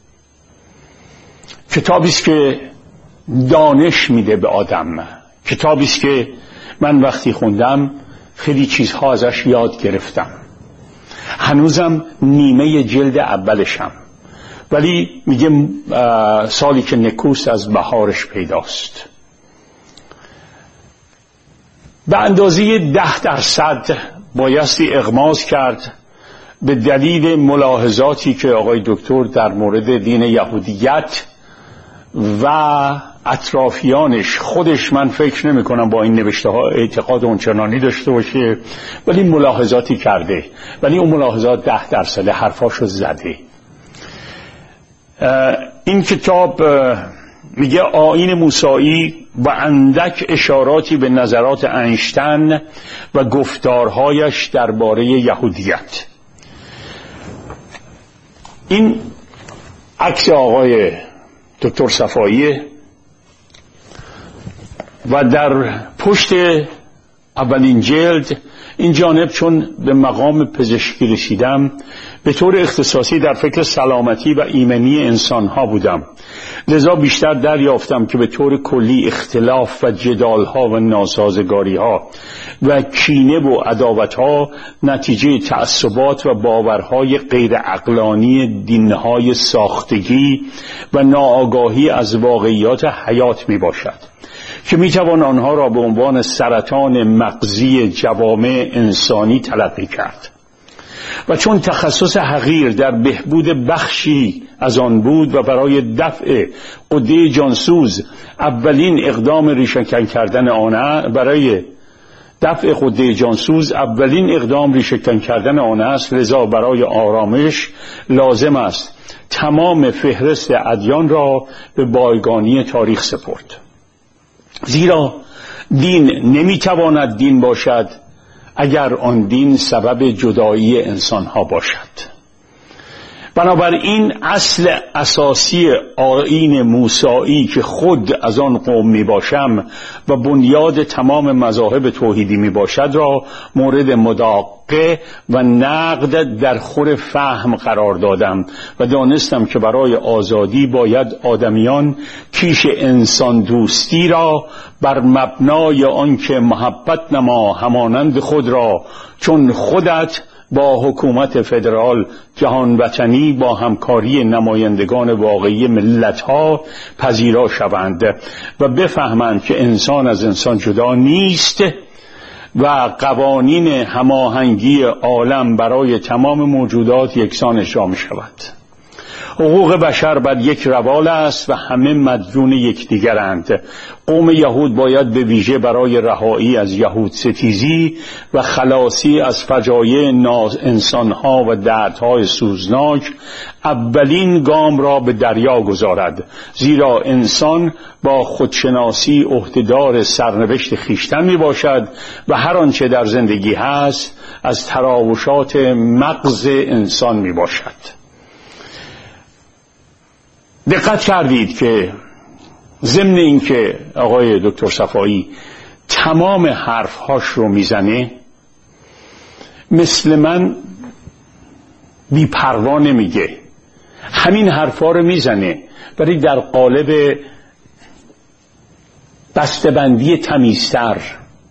کتابی است که دانش میده به آدم. کتابی است که من وقتی خوندم خیلی چیزها ازش یاد گرفتم. هنوزم نیمه جلد اولشم، ولی میگه سالی که نکوست از بهارش پیداست. به اندازه 10% بایستی اغماض کرد به دلیل ملاحظاتی که آقای دکتر در مورد دین یهودیت و اطرافیانش، خودش من فکر نمی کنم با این نوشته ها اعتقاد اونچنانی داشته باشه، ولی ملاحظاتی کرده، ولی اون ملاحظات 10% حرفاشو زده. این کتاب میگه آیین موسایی و اندک اشاراتی به نظرات اینشتین و گفتارهایش درباره یهودیت. این عکس آقای دکتر صفایی و در پشت اولین جلد این جانب، چون به مقام پزشکی رسیدم، به طور اختصاصی در فکر سلامتی و ایمنی انسانها بودم، لذا بیشتر دریافتم که به طور کلی اختلاف و جدالها و ناسازگاریها و کینه و عداوتها نتیجه تعصبات و باورهای غیر عقلانی دینهای ساختگی و ناآگاهی از واقعیات حیات می باشد که می توان آنها را به عنوان سرطان مغزی جوامع انسانی تلقی کرد. و چون تخصص حقیر در بهبود بخشی از آن بود و برای دفع غده جانسوز اولین اقدام ریشه‌کن کردن آن است، لذا برای آرامش لازم است تمام فهرست ادیان را به بایگانی تاریخ سپرد. زیرا دین نمیتواند دین باشد اگر آن دین سبب جدایی انسانها باشد. بنابراین اصل اساسی آیین موسایی که خود از آن قوم می باشم و بنیاد تمام مذاهب توحیدی می باشد را مورد مداقه و نقد در خور فهم قرار دادم و دانستم که برای آزادی باید آدمیان کیش انسان دوستی را بر مبنای آنکه محبت نما همانند خود را چون خودت با حکومت فدرال جهان وطنی با همکاری نمایندگان واقعی ملت‌ها پذیرا شوند و بفهمند که انسان از انسان جدا نیست و قوانین هماهنگی عالم برای تمام موجودات یکسان اجرا می‌شود. حقوق بشر بر یک روال است و همه مدیون یکدیگرند. قوم یهود باید به ویژه برای رهایی از یهود ستیزی و خلاصی از فجایع انسانها و دردهای سوزناک اولین گام را به دریا گذارد، زیرا انسان با خودشناسی عهدهدار سرنوشت خویشتن می باشد و هر آنچه در زندگی هست از تراوشات مغز انسان می باشد. دقت کردید که ضمن این که آقای دکتر صفایی تمام حرفهاش رو میزنه، مثل من بی‌پروا نمیگه، همین حرفها رو میزنه ولی در قالب بسته‌بندی تمیزتر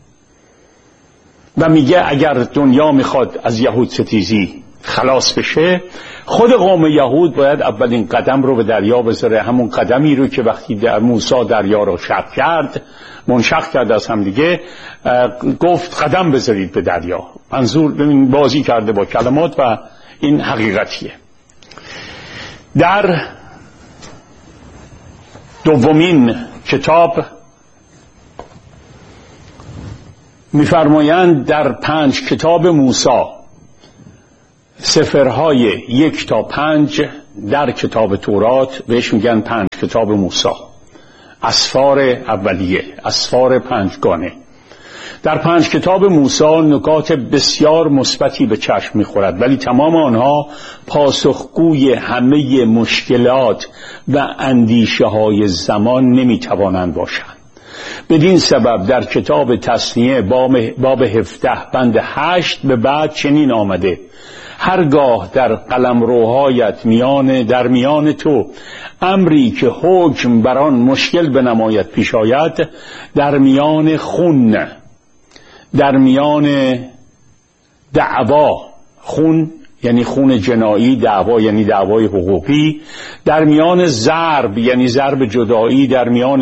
و میگه اگر دنیا میخواد از یهود ستیزی خلاص بشه، خود قوم یهود باید اولین قدم رو به دریا بذاره، همون قدمی رو که وقتی موسی دریا رو منشق کرد از هم دیگه، گفت قدم بذارید به دریا. منظور ببین بازی کرده با کلمات و این حقیقتیه. در دومین کتاب می‌فرمایند در 5 کتاب موسی، سفرهای 1 تا 5 در کتاب تورات بهش میگن 5 کتاب موسی، اسفار اولیه، اسفار 5گانه. در 5 کتاب موسی نکات بسیار مثبتی به چشم میخورد، ولی تمام آنها پاسخگوی همه مشکلات و اندیشه های زمان نمیتوانند باشند. بدین سبب در کتاب تثنیه باب 17 بند 8 به بعد چنین آمده: هرگاه در قلمروهایت در میان تو امری که حکم بر آن مشکل بنماید پیش آید، در میان خون، در میان دعوا، خون یعنی خون جنایی، دعوا یعنی دعوای حقوقی، در میان ضرب یعنی ضرب جدایی، در میان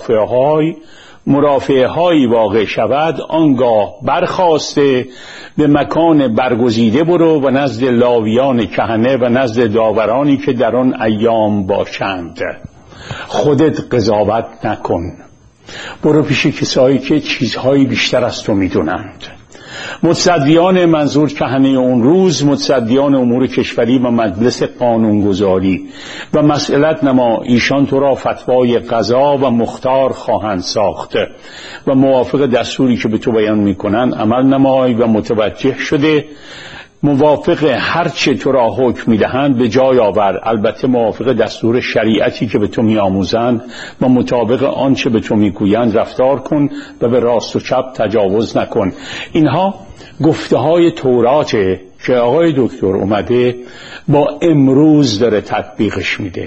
مرافعه های واقع شود، آنگاه برخاسته به مکان برگزیده برو و نزد لاویان کهنه و نزد داورانی که در آن ایام باشند. خودت قضاوت نکن، برو پیش کسایی که چیزهایی بیشتر از تو میدونند. متصدیان، منظور کهنه اون روز، متصدیان امور کشوری و مجلس قانونگذاری و مسئلت نما، ایشان تو را فتوای قضا و مختار خواهند ساخت و موافق دستوری که به تو بیان میکنن عمل نمای و متوجه شده موافق هرچه تو را حکم میدهند به جای آور، البته موافق دستور شریعتی که به تو میآموزند و مطابق آنچه به تو میگویند رفتار کن و به راست و چپ تجاوز نکن. اینها گفته های توراته که آقای دکتر اومده با امروز داره تطبیقش میده.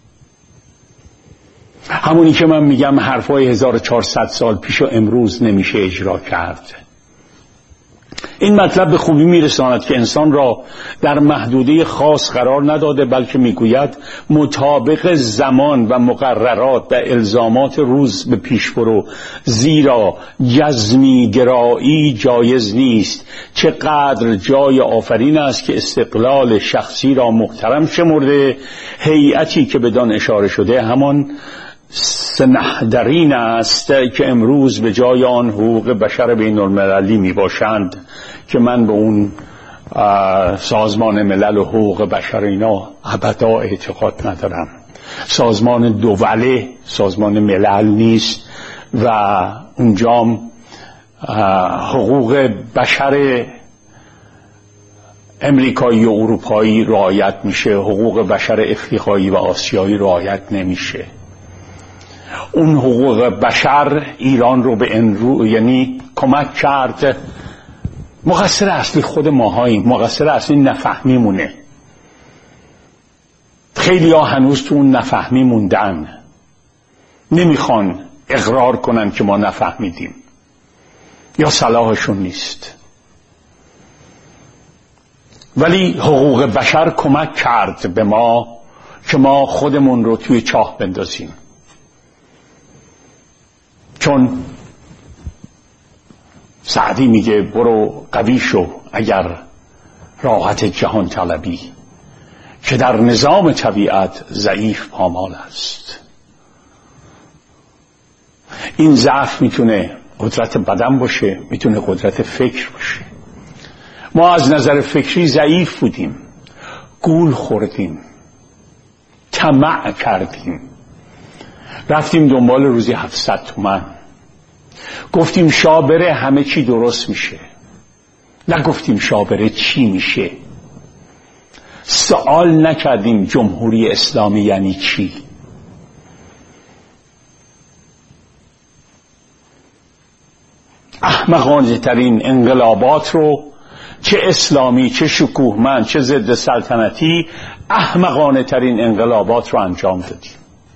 همونی که من میگم حرفای 1400 سال پیش و امروز نمیشه اجرا کرد. این مطلب به خوبی میرساند که انسان را در محدوده خاص قرار نداده، بلکه میگوید مطابق زمان و مقررات و الزامات روز به پیش برو، زیرا جزمی گرایی جایز نیست. چقدر جای آفرین است که استقلال شخصی را محترم شمرده. هیئتی که بدان اشاره شده همان سنهدرین است که امروز به جای آن حقوق بشر بین المللی می باشند که من به اون سازمان ملل و حقوق بشر اینا ابدا اعتقاد ندارم. سازمان دوله سازمان ملل نیست و اونجام حقوق بشر امریکایی و اروپایی رعایت میشه، حقوق بشر افریقایی و آسیایی رعایت نمیشه. اون حقوق بشر ایران رو به یعنی کمک کرد. مقصر اصلی خود ماهاییم، مقصر اصلی نفهمیمونه. خیلی ها هنوز تو اون نفهمی موندن، نمیخوان اقرار کنن که ما نفهمیدیم یا صلاحشون نیست. ولی حقوق بشر کمک کرد به ما که ما خودمون رو توی چاه بندازیم، چون سعدی میگه برو قوی شو اگر راحت جهان طلبی، که در نظام طبیعت ضعیف پامال است. این ضعف میتونه قدرت بدن باشه، میتونه قدرت فکر باشه. ما از نظر فکری ضعیف بودیم، گول خوردیم، طمع کردیم، رفتیم دنبال روزی 700 تومن، گفتیم شاه بره همه چی درست میشه، نگفتیم شاه بره چی میشه. سوال نکردیم جمهوری اسلامی یعنی چی. احمقانه ترین انقلابات رو، چه اسلامی چه شکوهمند چه ضد سلطنتی، احمقانه ترین انقلابات رو انجام دادیم.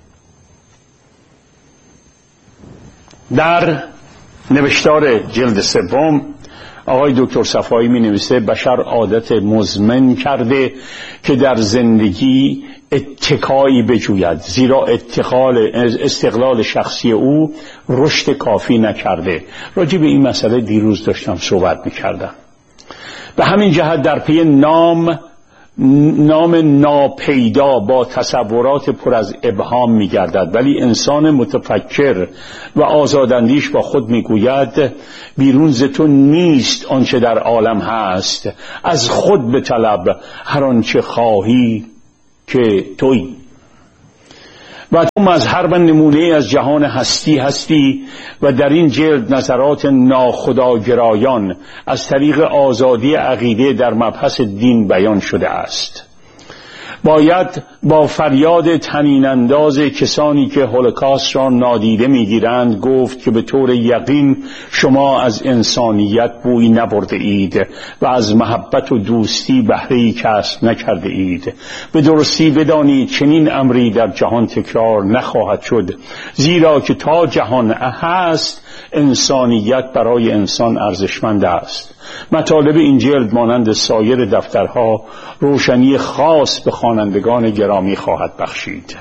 در نوشتار جلد 3 آقای دکتر صفایی می نویسه بشر عادت مزمن کرده که در زندگی اتکایی بجوید، زیرا استقلال شخصی او رشد کافی نکرده. راجع به این مسئله دیروز داشتم صحبت می کردم. به همین جهت در پی نام نام ناپیدا با تصورات پر از ابهام می‌گردد، ولی انسان متفکر و آزاداندیش با خود می‌گوید بیرون ز تو نیست آنچه در عالم هست، از خود بطلب هر آنچه خواهی که تویی. و تو مظهر و نمونه از جهان هستی هستی و در این جلد نظرات ناخوداگرایان از طریق آزادی عقیده در مبحث دین بیان شده است. باید با فریاد طنین انداز کسانی که هولوکاست را نادیده میگیرند گفت که به طور یقین شما از انسانیت بوی نبرده اید و از محبت و دوستی بهره‌ای کسب نکرده اید. به درستی بدانید چنین امری در جهان تکرار نخواهد شد، زیرا که تا جهان هست انسانیت برای انسان ارزشمند است. مطالب این جلد مانند سایر دفترها روشنی خاص به خوانندگان گرامی خواهد بخشید.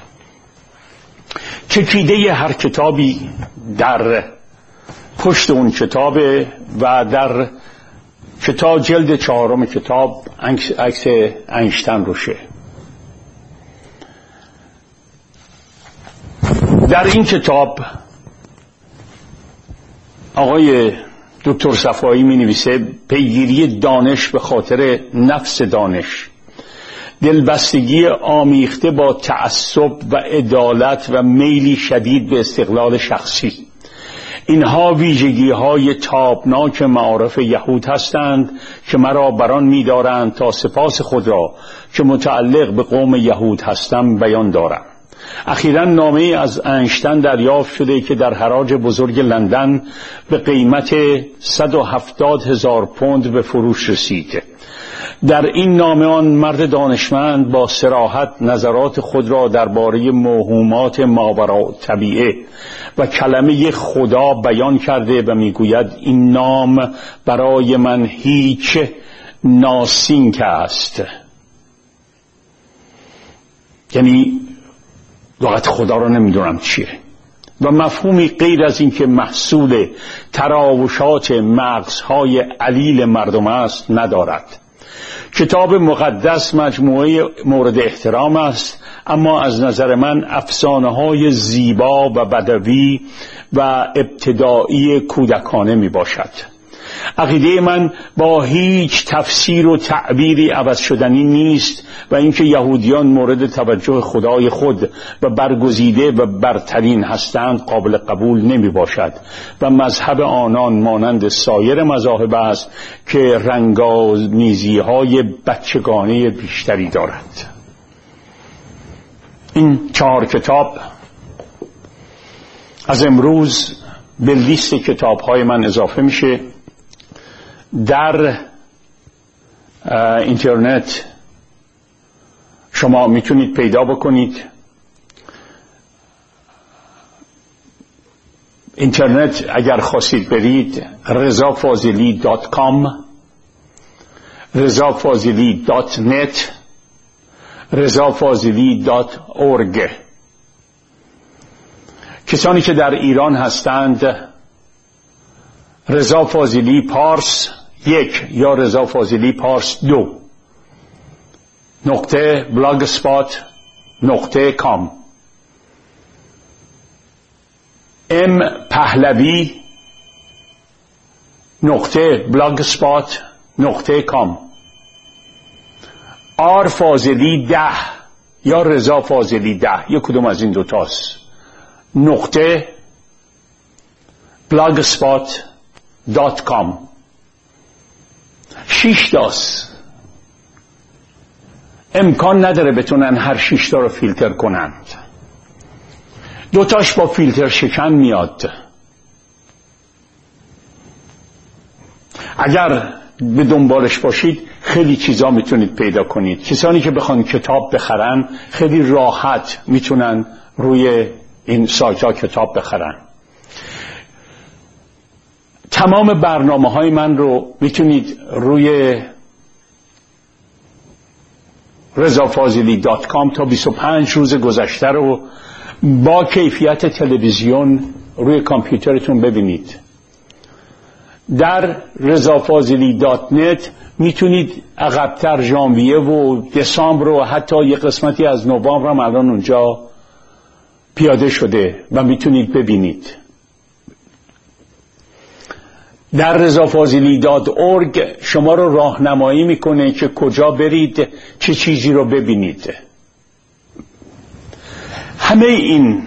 چکیده هر کتابی در پشت اون کتابه و در کتاب جلد 4 کتاب عکس اینشتین روشه. در این کتاب آقای دکتر صفایی می نویسه پیگیری دانش به خاطر نفس دانش، دلبستگی آمیخته با تعصب و عدالت و میلی شدید به استقلال شخصی، اینها ویژگی های تابناک معارف یهود هستند که مرا بران می دارند تا سپاس خود را که متعلق به قوم یهود هستم بیان دارم. اخیراً نامه از اینشتین دریافت شده که در حراج بزرگ لندن به قیمت 170,000 پوند به فروش رسید. در این نامه آن مرد دانشمند با صراحت نظرات خود را درباره موهومات ماوراء طبیعه و کلمه خدا بیان کرده و میگوید این نام برای من هیچ ناسینک است، یعنی لغت خدا را نمیدونم چیه و مفهومی غیر از این که محصول تراوشات مغزهای علیل مردم است ندارد. کتاب مقدس مجموعه مورد احترام است، اما از نظر من افسانه‌های زیبا و بدوی و ابتدایی کودکانه می باشد. عقیده من با هیچ تفسیر و تعبیری عوض شدنی نیست و اینکه یهودیان مورد توجه خدای خود و برگزیده و برترین هستند قابل قبول نمی باشد و مذهب آنان مانند سایر مذاهب است که رنگامیزی‌های بچگانه بیشتری دارد. این 4 کتاب از امروز به لیست کتاب‌های من اضافه میشه. در اینترنت شما میتونید پیدا بکنید. اینترنت اگر خواستید برید rezafazili.com، rezafazili.net، rezafazili.org. کسانی که در ایران هستند رضا فاضلی پارس 1 یا رضا فاضلی پارس 2 .blogspot.com، ام پهلوی .blogspot.com، آر فاضلی 10 یا رضا فاضلی 10، یک کدوم از این دوتاست، .blogspot.com. 6 تاست. امکان نداره بتونن هر 6 تا رو فیلتر کنند. 2 تاش با فیلتر شکن میاد. اگر به دنبالش باشید خیلی چیزا میتونید پیدا کنید. کسانی که بخوان کتاب بخرن خیلی راحت میتونن روی این سایت ها کتاب بخرن. تمام برنامه‌های من رو میتونید روی rezafazili.com تا 25 روز گذشته رو با کیفیت تلویزیون روی کامپیوترتون ببینید. در rezafazili.net میتونید عقبتر ژانویه و دسامبر و حتی یه قسمتی از نوامبر هم الان اونجا پیاده شده و میتونید ببینید. در rezafazili.org شما رو راهنمایی میکنه که کجا برید، چه چیزی رو ببینید. همه این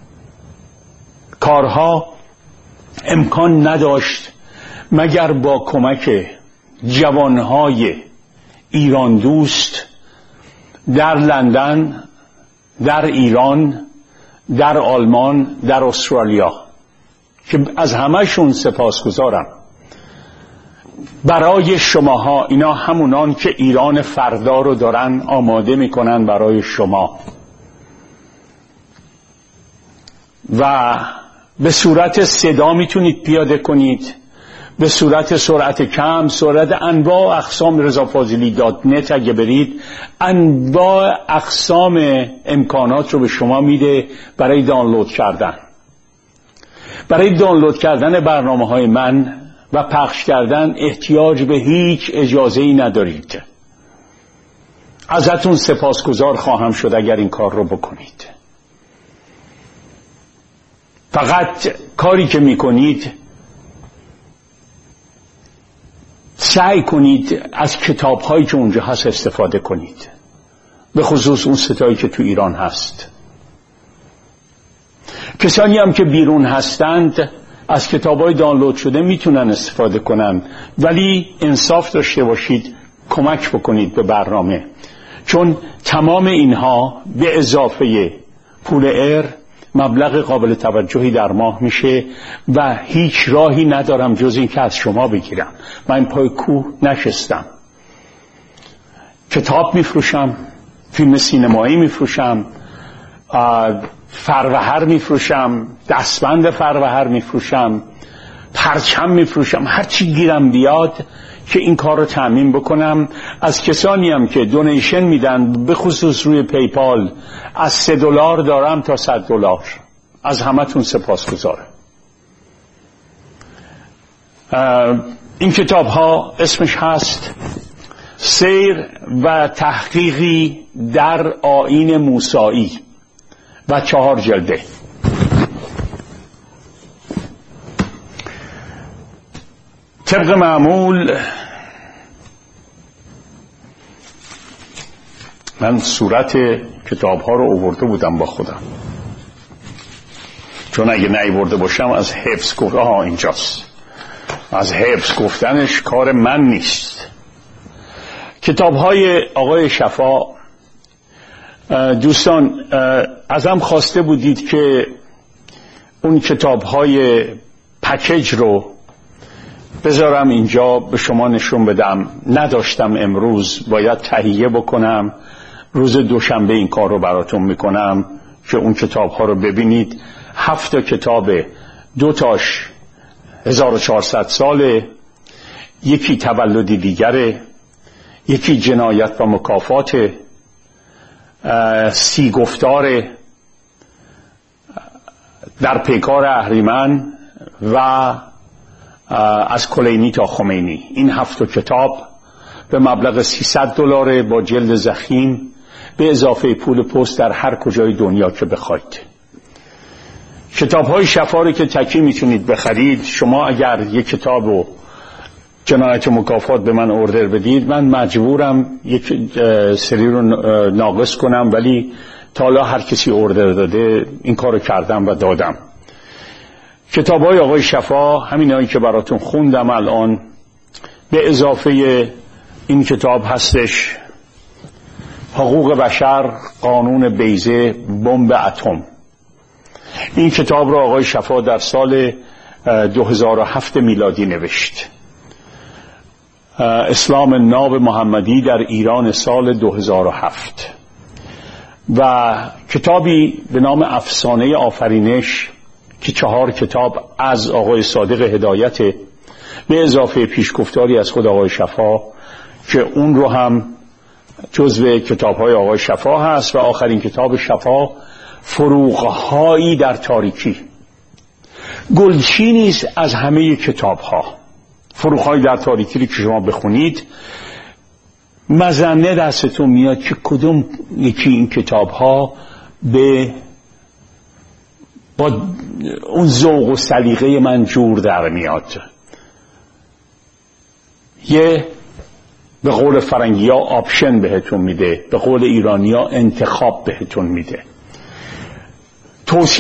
کارها امکان نداشت مگر با کمک جوانهای ایران دوست در لندن، در ایران، در آلمان، در استرالیا که از همهشون سپاسگزارم. برای شماها، اینا همونان که ایران فردا رو دارن آماده میکنن برای شما و به صورت صدا میتونید پیاده کنید، به صورت سرعت کم، سرعت انواع اقسام rezafazili.net اگه برید انواع اقسام امکانات رو به شما میده برای دانلود کردن. برای دانلود کردن برنامه‌های من و پخش کردن احتیاج به هیچ اجازه‌ای ندارید. ازتون سپاسگزار خواهم شد اگر این کار رو بکنید. فقط کاری که میکنید سعی کنید از کتاب‌هایی که اونجا هست استفاده کنید، به خصوص اون ستایی که تو ایران هست. کسانی هم که بیرون هستند از کتاب‌های دانلود شده میتونن استفاده کنن، ولی انصاف داشته باشید، کمک بکنید به برنامه، چون تمام اینها به اضافه پول ایر مبلغ قابل توجهی در ماه میشه و هیچ راهی ندارم جز این که از شما بگیرم. من پای کوه نشستم. کتاب میفروشم، فیلم سینمایی میفروشم، فروهر میفروشم، دستبند فروهر میفروشم، پرچم میفروشم، هر چی گیرم بیاد که این کار رو تأمین بکنم. از کسانی هم که دونیشن میدن، به خصوص روی پیپال، از $3 دارم تا $100. از همتون سپاسگزارم. این کتاب ها اسمش هست سیر و تحقیقی در آیین موسایی و 4 جلده. طبق معمول من صورت کتاب ها رو آورده بودم با خودم، چون اگه نیاورده باشم از حفظ اینجاست، از حفظ گفتنش کار من نیست. کتاب های آقای شفا، دوستان ازم خواسته بودید که اون کتاب های پکیج رو بذارم اینجا به شما نشون بدم. نداشتم امروز، باید تهیه بکنم. روز دوشنبه این کار رو براتون میکنم که اون کتاب ها رو ببینید. 7 کتاب، 2 تاش 1400 ساله، یکی تولدی دیگره، یکی جنایت و مکافات، 30 گفتار در پیکار اهریمن و از کلینی تا خمینی. این 7 کتاب به مبلغ $300 با جلد ضخیم، به اضافه پول پست در هر کجای دنیا که بخواید. کتاب های شفا رو که تکی میتونید بخرید. شما اگر یک کتاب و جنایت مکافات به من اوردر بدید، من مجبورم یک سری رو ناقص کنم، ولی تا حالا هر کسی اوردر داده این کار رو کردم و دادم. کتاب های آقای شفا همین هایی که براتون خوندم الان، به اضافه این کتاب هستش حقوق بشر، قانون بیضه، بمب اتم. این کتاب را آقای شفا در سال 2007 میلادی نوشت. اسلام ناب محمدی در ایران سال 2007. و کتابی به نام افسانه آفرینش که 4 کتاب از آقای صادق هدایت، به اضافه پیشگفتاری از خود آقای شفا که اون رو هم جزو کتاب‌های آقای شفا هست. و آخرین کتاب شفا، فروغ‌هایی در تاریکی. گلچینی است از همه کتاب‌ها. فروغ‌های در تاریکی رو که شما بخونید مزنه دستتون میاد که کدوم یکی این کتاب ها با اون ذوق و سلیقه من جور در میاد. یه به قول فرنگی ها آپشن بهتون میده، به قول ایرانی ها انتخاب بهتون میده.